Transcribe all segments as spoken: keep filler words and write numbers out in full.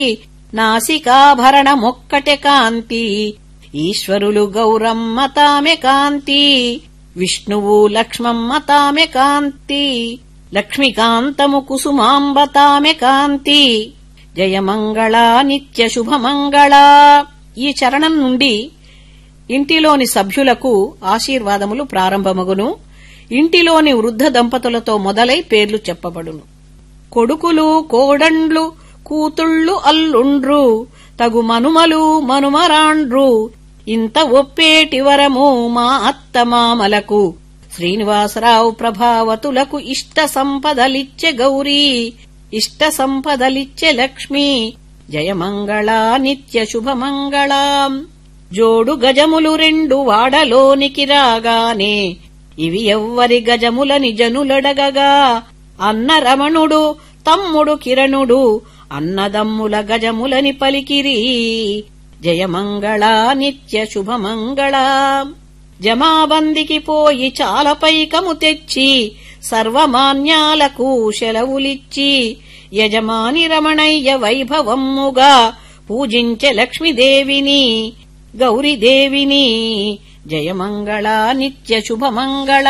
నాసికాభరణమొక్కటె కాంతి, ఈశ్వరులు గౌరమ్మ తామె కాంతి, విష్ణువు లక్ష్మమ్మ తామె కాంతి, లక్ష్మీకాంతము కుసుమాంబ తామె కాంతి. జయమంగళ నిత్య శుభమంగళ. ఈ చరణం నుండి ఇంటిలోని సభ్యులకు ఆశీర్వాదములు ప్రారంభమగును. ఇంటిలోని వృద్ధ దంపతులతో మొదలై పేర్లు చెప్పబడును. కొడుకులు కోడండ్లు కూతుళ్ళు అల్లుండ్రు, తగు మనుమలు మనుమరాండ్రు, ఇంత ఒప్పేటి వరము మా అత్తమామలకు, శ్రీనివాసరావు ప్రభావతులకు ఇష్ట సంపదలిచ్చే గౌరీ, ఇష్ట సంపదలిచ్చే లక్ష్మి. జయమంగళ నిత్య శుభమంగళ. జోడు గజములు రెండు వాడలోనికి రాగానే, ఇవి ఎవ్వరి గజములని జనులడగగా, అన్న రమణుడు తమ్ముడు కిరణుడు అన్నదమ్ముల గజములని పలికిరి. జయమంగళ నిత్య శుభమంగళ. జమాబందికి పోయి చాలా పైకము తెచ్చి, సర్వమాన్యాలకు సెలవులిచ్చి, యజమాని రమణయ్య వైభవమ్ముగా పూజించే లక్ష్మీదేవిని గౌరీదేవిని. జయమంగళ నిత్య శుభమంగళ.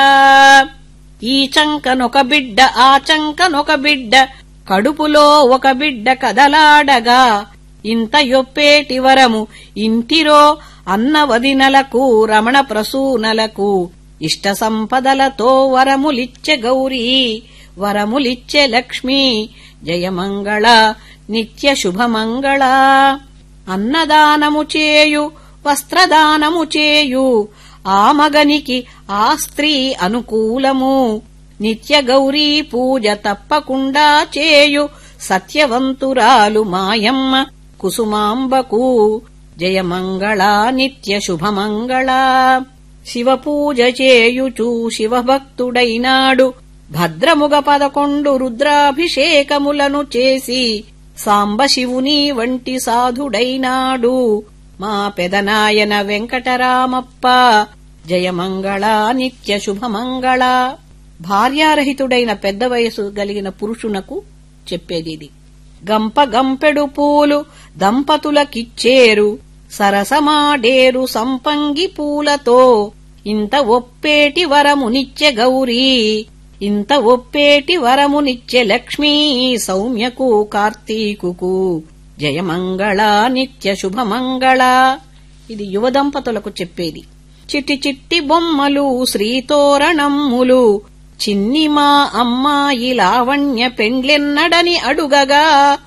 ఈ చంకనొక బిడ్డ ఆ చంకనొక బిడ్డ, కడుపులో ఒక బిడ్డ కదలాడగా, ఇంత యొప్పేటి వరము ఇంటిరో అన్నవదినలకు రమణ ప్రసూనలకు, ఇష్ట సంపదలతో వరములిచ్చే గౌరీ, వరములిచ్చే లక్ష్మి. జయమంగళ నిత్య శుభమంగళ. అన్నదానము చేయు వస్త్రదానము చేయు, ఆ మగనికి ఆ స్త్రీ అనుకూలము, నిత్య గౌరీ పూజ తప్పకుండా చేయు సత్యవంతురాలు మాయమ్మ కుసుమాంబకు. జయమంగళ నిత్య శుభమంగళ. శివపూజ చేయుచూ శివభక్తుడైనాడు, భద్రముగ పదకొండు రుద్రాభిషేకములను చేసి, సాంబశివుని వంటి సాధుడైనాడు మా పెదనాయన వెంకటరామప్ప. జయమంగళ నిత్య శుభమంగళ. భార్యారహితుడైన పెద్ద వయసు గలిగిన పురుషునకు చెప్పేదిది. గంప గంపెడు పూలు దంపతులకిచ్చేరు, సరసమాడేరు సంపంగి పూలతో, ఇంత ఒప్పేటి వరమునిచ్చే గౌరీ, ఇంత ఒప్పేటి వరమునిచ్చే లక్ష్మీ సౌమ్యకు కార్తీకుకు. జయమంగళ నిత్య శుభమంగళ. ఇది యువ దంపతులకు చెప్పేది. చిట్టి చిట్టి బొమ్మలు శ్రీతోరణమ్ములు, చిన్ని మా అమ్మాయి లావణ్య పెండ్లెన్నడని అడుగగా,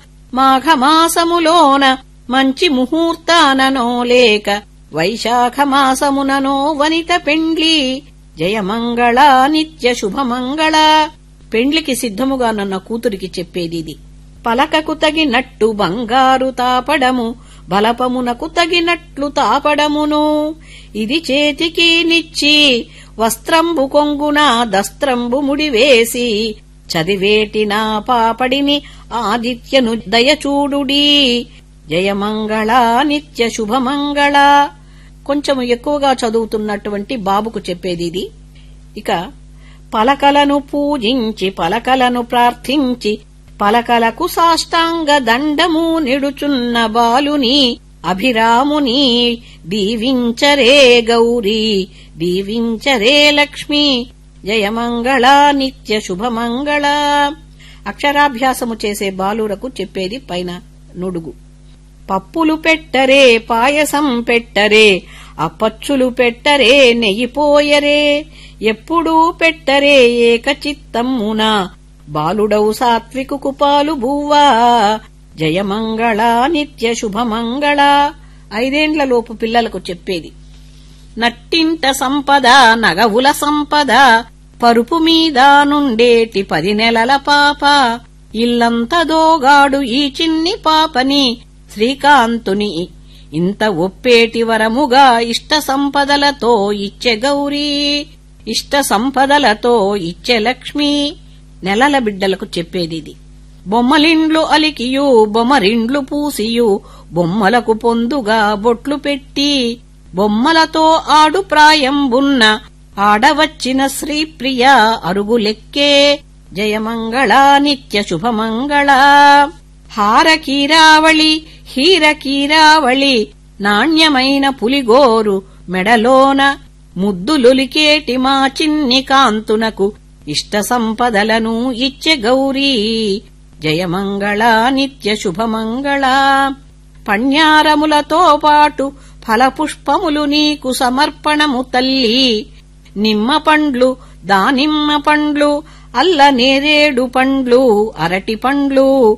మాఘమాసములోన మంచి ముహూర్తాననో లేక, వైశాఖ మాసముననో వనిత పెండ్లి. జయమంగళ నిత్య శుభమంగళ. పెండ్లికి సిద్ధముగా నన్న కూతురికి చెప్పేదిది. పలకకు తగినట్టు బంగారు తాపడము, బలపమునకు తగినట్లు తాపడమును, ఇది చేతికి నిచ్చి, వస్త్రంబు కొంగున దస్త్రంబు ముడివేసి, చదివేటి నా పాపడిని ఆదిత్యను దయచూడుడి. జయమంగళ నిత్య శుభమంగళ. కొంచెము ఎక్కువగా చదువుతున్నటువంటి బాబుకు చెప్పేదిది. ఇక పలకలను పూజించి పలకలను ప్రార్థించి, పలకలకు సాష్టాంగ దండము నిడుచున్న బాలుని అభిరాముని దీవించరే గౌరీ, దీవించరే లక్ష్మి. జయమంగళ నిత్య శుభమంగళ. అక్షరాభ్యాసము చేసే బాలురకు చెప్పేది పైన నుడుగు. పప్పులు పెట్టరే పాయసం పెట్టరే, అప్పచ్చులు పెట్టరే నెయ్యిపోయరే, ఎప్పుడూ పెట్టరే ఏకచిత్తమ్మున, బాలుడవు సాత్వికుకు పాలు బువ్వా. జయమంగళ నిత్య శుభమంగళ. ఐదేండ్లలోపు పిల్లలకు చెప్పేది. నట్టింట సంపద నగవుల సంపద, పరుపు మీద నుండేటి పది నెలల పాప, ఇల్లంత దోగాడు ఈ చిన్ని పాపని, శ్రీకాంతుని ఇంత ఒప్పేటి వరముగా ఇష్ట సంపదలతో ఇచ్చే గౌరీ, ఇష్ట సంపదలతో ఇచ్చే లక్ష్మి. నెలల బిడ్డలకు చెప్పేదిది. బొమ్మలిండ్లు అలికియు బొమ్మరిండ్లు పూసియు, బొమ్మలకు పొందుగా బొట్లు పెట్టి, బొమ్మలతో ఆడు ప్రాయంబున్న ఆడవచ్చిన శ్రీప్రియ అరుగులెక్కే. జయమంగళ నిత్య శుభమంగళ. హారకీరావళి హీరకీరావళి నాణ్యమైన పులిగోరు మెడలోన ముద్దులొలికేటి మా చిన్ని కాంతునకు ఇష్ట సంపదలను ఇచ్చె గౌరీ జయమంగళ నిత్య శుభమంగళ. పణ్యారములతో పాటు ఫలపుష్పములు నీకు సమర్పణము తల్లి. నిమ్మ పండ్లు దానిమ్మ పండ్లు అల్ల నేరేడు పండ్లు అరటి పండ్లు